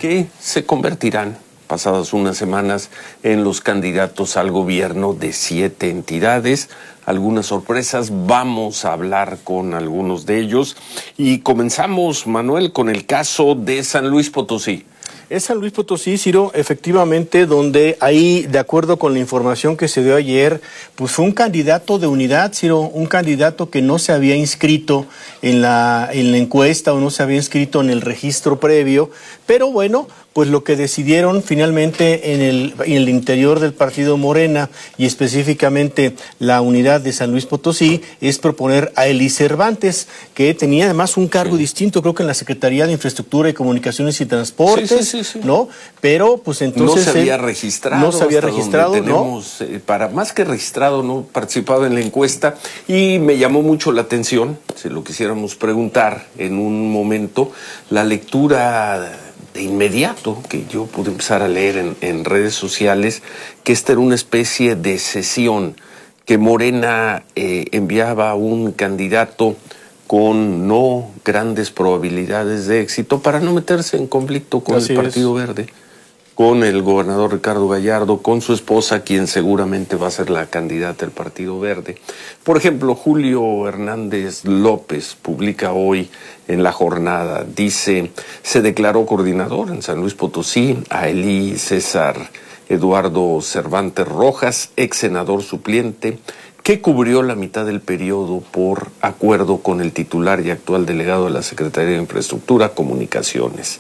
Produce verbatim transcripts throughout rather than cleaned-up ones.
que se convertirán, pasadas unas semanas, en los candidatos al gobierno de siete entidades. Algunas sorpresas, vamos a hablar con algunos de ellos. Y comenzamos, Manuel, con el caso de San Luis Potosí. Es San Luis Potosí, Ciro, efectivamente, donde ahí, de acuerdo con la información que se dio ayer, pues fue un candidato de unidad, Ciro, un candidato que no se había inscrito en la, en la encuesta o no se había inscrito en el registro previo, pero bueno, pues lo que decidieron finalmente en el, en el interior del partido Morena y específicamente la unidad de San Luis Potosí es proponer a Eli Cervantes, que tenía además un cargo sí. distinto, creo que en la Secretaría de Infraestructura y Comunicaciones y Transportes, sí, sí, sí, sí. ¿no? Pero pues entonces... No se había registrado. No se había registrado, tenemos, ¿no? Eh, para más que registrado, no participado en la encuesta, y me llamó mucho la atención, si lo quisiéramos preguntar en un momento, la lectura de inmediato que yo pude empezar a leer en, en redes sociales, que esta era una especie de sesión que Morena eh, enviaba a un candidato con no grandes probabilidades de éxito para no meterse en conflicto con Así el Partido es. Verde, con el gobernador Ricardo Gallardo, con su esposa, quien seguramente va a ser la candidata del Partido Verde. Por ejemplo, Julio Hernández López publica hoy en La Jornada, dice, se declaró coordinador en San Luis Potosí a Eli César Eduardo Cervantes Rojas, ex senador suplente, que cubrió la mitad del periodo por acuerdo con el titular y actual delegado de la Secretaría de Infraestructura, Comunicaciones.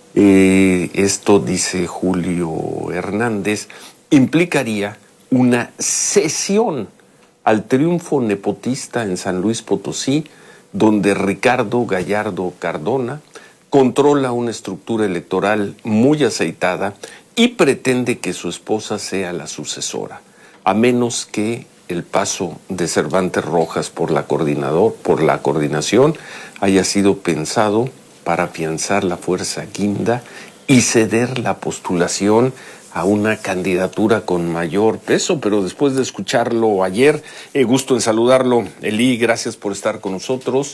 Eh, esto, dice Julio Hernández, implicaría una cesión al triunfo nepotista en San Luis Potosí, donde Ricardo Gallardo Cardona controla una estructura electoral muy aceitada y pretende que su esposa sea la sucesora, a menos que el paso de Cervantes Rojas por la coordinador, por la coordinación haya sido pensado para afianzar la fuerza guinda y ceder la postulación a una candidatura con mayor peso. Pero después de escucharlo ayer, eh, gusto en saludarlo. Eli, gracias por estar con nosotros.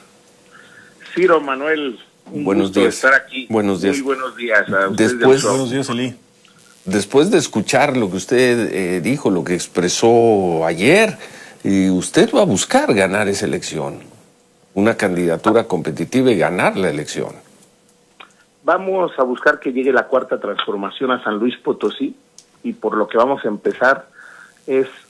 Ciro, Manuel, un buenos gusto días. estar aquí. Buenos días. Muy buenos días a ustedes. Después, buenos días, Eli. Después de escuchar lo que usted eh, dijo, lo que expresó ayer, y usted va a buscar ganar esa elección, una candidatura competitiva y ganar la elección. Vamos a buscar que llegue la cuarta transformación a San Luis Potosí, y por lo que vamos a empezar es